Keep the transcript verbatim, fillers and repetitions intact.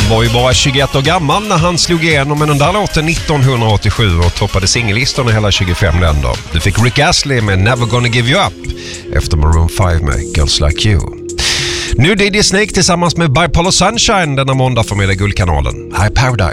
var ju bara tjugoett år gammal när han slog igenom med den där låten nittonhundraåttiosju och toppade singellistorna i hela tjugofem länder. Du fick Rick Astley med Never Gonna Give You Up efter Maroon fem med Girls Like You. Nu D J Snake tillsammans med Bipolar Sunshine denna måndag för med Guldkanalen. Här är Paradise.